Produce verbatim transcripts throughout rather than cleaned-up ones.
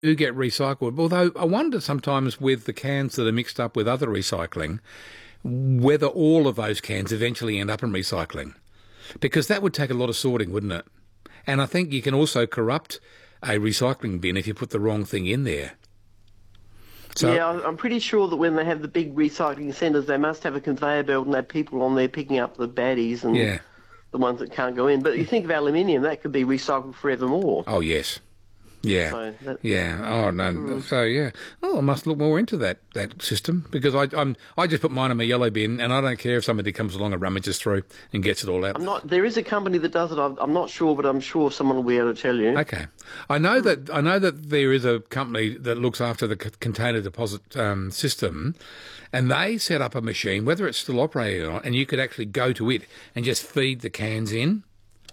do get recycled. Although I wonder sometimes with the cans that are mixed up with other recycling, whether all of those cans eventually end up in recycling. Because that would take a lot of sorting, wouldn't it? And I think you can also corrupt a recycling bin if you put the wrong thing in there. So, yeah, I'm pretty sure that when they have the big recycling centres, they must have a conveyor belt and they have people on there picking up the baddies and yeah. the ones that can't go in. But you think of aluminium, that could be recycled forevermore. Oh, yes. Yeah, so that, yeah. Oh no. Mm. So yeah. Oh, I must look more into that that system because I I'm I just put mine in my yellow bin and I don't care if somebody comes along and rummages through and gets it all out. I'm not. There is a company that does it. I'm, I'm not sure, but I'm sure someone will be able to tell you. Okay, I know that I know that there is a company that looks after the c- container deposit um, system, and they set up a machine, whether it's still operating or not, and you could actually go to it and just feed the cans in,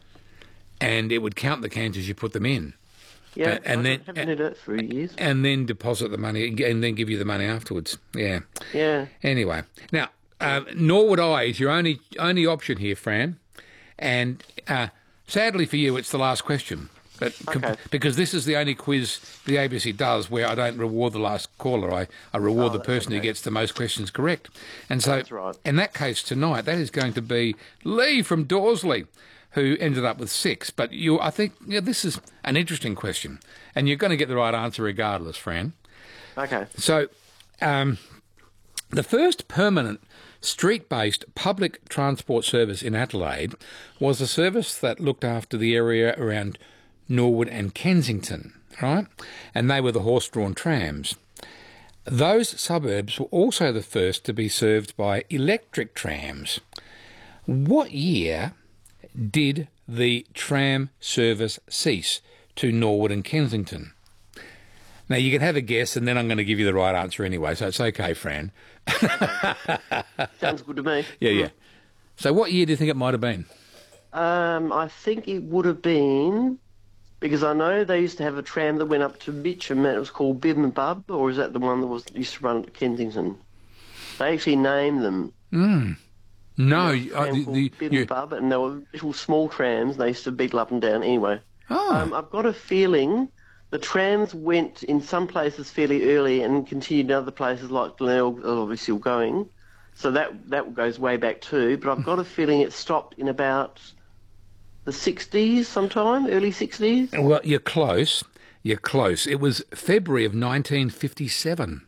and it would count the cans as you put them in. Yeah, Uh, and I then haven't had it for years. and then deposit the money and then give you the money afterwards. Yeah. Yeah. Anyway, now um, Norwood Eye is your only only option here, Fran, and uh, sadly for you, it's the last question. But com- Okay. because this is the only quiz the A B C does where I don't reward the last caller, I, I reward Oh, the that's person who okay. gets the most questions correct. And so, That's right. in that case tonight, that is going to be Lee from Dorsley, who ended up with six. But you, I think yeah, this is an interesting question, and you're going to get the right answer regardless, Fran. Okay. So, um, the first permanent street-based public transport service in Adelaide was a service that looked after the area around Norwood and Kensington, right? And they were the horse-drawn trams. Those suburbs were also the first to be served by electric trams. What year did the tram service cease to Norwood and Kensington? Now, you can have a guess, and then I'm going to give you the right answer anyway, so it's okay, Fran. Sounds good to me. Yeah, yeah. So what year do you think it might have been? Um, I think it would have been because I know they used to have a tram that went up to Mitcham, and it was called Bib and Bub, or is that the one that was used to run to Kensington? They actually named them. Mm. No, You know, a uh, tram the, called the, Bib you, and Bub, and they were little small trams. And they used to beetle up and down. Anyway, oh, um, I've got a feeling the trams went in some places fairly early and continued in other places like Glenelg, obviously still going. So that that goes way back too. But I've got a feeling it stopped in about the sixties sometime, early sixties. well, you're close. You're close. It was February of nineteen fifty-seven.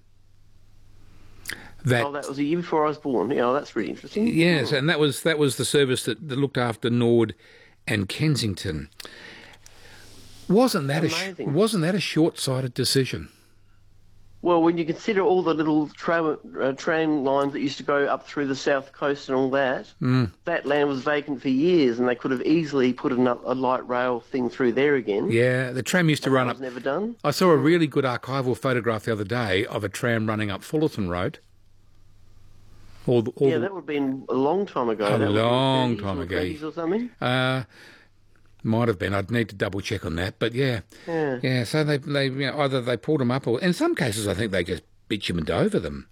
That, Oh, that was a year before I was born. Yeah, that's really interesting. yes, and that was that was the service that, that looked after Norwood and Kensington. Wasn't that a sh- Amazing. wasn't that a short-sighted decision? Well, when you consider all the little tra- uh, train lines that used to go up through the south coast and all that, Mm. that land was vacant for years, and they could have easily put an, a light rail thing through there again. Yeah, the tram used to run That up. was never done. I saw a really good archival photograph the other day of a tram running up Fullerton Road. All the, all Yeah, the, that would have been a long time ago. A That would have been long thirties time or ago. twenties or something. uh, might have been. I'd need to double check on that, but yeah, Yeah. yeah. So they, they, you know, either they pulled them up, or in some cases, I think they just bitumened over them.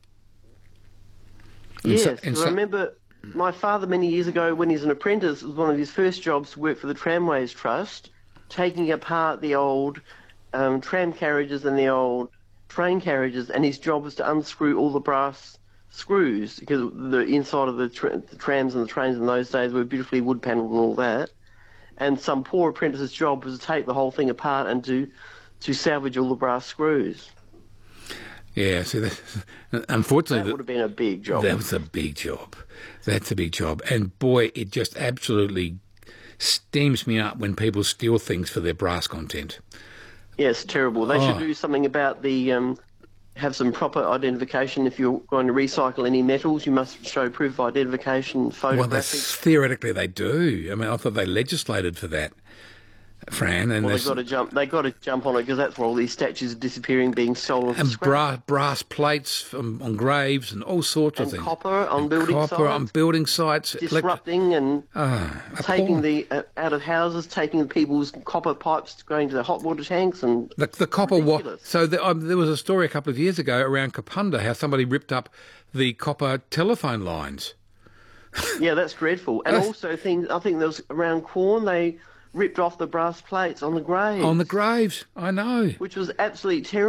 And Yes, so- and 'cause so- I remember my father many years ago when he was an apprentice, it was one of his first jobs to work for the Tramways Trust, taking apart the old um, tram carriages and the old train carriages, and his job was to unscrew all the brass screws because the inside of the, tra- the trams and the trains in those days were beautifully wood panelled and all that. And some poor apprentice's job was to take the whole thing apart and to, to salvage all the brass screws. Yeah, see, that, unfortunately, That that, would have been a big job. that was a big job. That's a big job, and boy, it just absolutely steams me up when people steal things for their brass content. Yes, terrible. They Oh. should do something about the um, have some proper identification. If you're going to recycle any metals, you must show proof of identification, Well, photographic. that's theoretically they do. I mean, I thought they legislated for that, Fran, and Well, there's- they've got to jump. They've got to jump on it because that's where all these statues are disappearing, being stolen for and scrap. brass, brass plates from, on graves and all sorts of And things. copper on And building copper sites. on building sites. elect- disrupting and Ah, taking appalling. the uh, out of houses, taking people's copper pipes, going to the hot water tanks, and The, the copper wa- Ridiculous. So the, um, there was a story a couple of years ago around Kapunda how somebody ripped up the copper telephone lines. yeah, that's dreadful. And That's- also things. I think there was around Corn they ripped off the brass plates on the graves. On the graves, I know. Which was absolutely terrible.